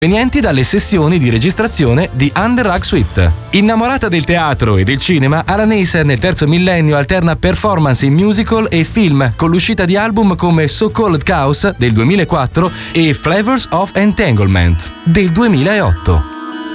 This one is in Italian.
provenienti dalle sessioni di registrazione di Under Rug Suite. Innamorata del teatro e del cinema, Alanis nel terzo millennio alterna performance in musical e film, con l'uscita di album come So Called Chaos del 2004 e Flavors of Entanglement del 2008.